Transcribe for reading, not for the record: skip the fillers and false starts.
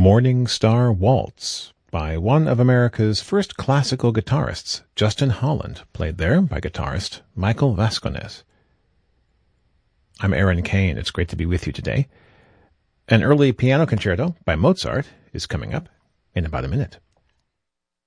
Morning Star Waltz by one of America's first classical guitarists, Justin Holland, played there by guitarist Michael Vasconez. I'm Aaron Kane. It's great to be with you today. An early piano concerto by Mozart is coming up in about a minute.